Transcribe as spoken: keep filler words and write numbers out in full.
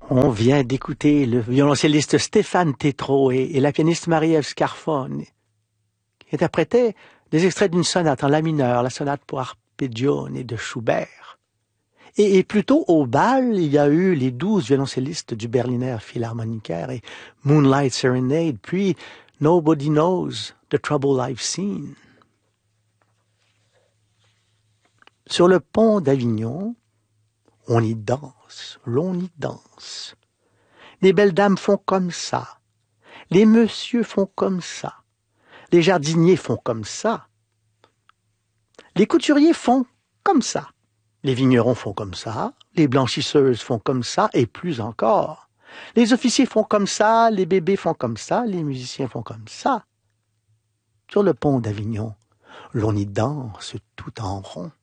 On vient d'écouter le violoncelliste Stéphane Tétrault et, et la pianiste Marie-Ève Scarfone qui interprétaient des extraits d'une sonate en la mineur, la sonate pour arpeggione de Schubert. Et, et plus tôt au bal, il y a eu les douze violoncellistes du Berliner Philharmoniker et Moonlight Serenade, puis Nobody Knows the Trouble I've Seen. Sur le pont d'Avignon, on y danse, l'on y danse. Les belles dames font comme ça, les messieurs font comme ça, les jardiniers font comme ça, les couturiers font comme ça, les vignerons font comme ça, les blanchisseuses font comme ça, et plus encore. Les officiers font comme ça, les bébés font comme ça, les musiciens font comme ça. Sur le pont d'Avignon, l'on y danse tout en rond.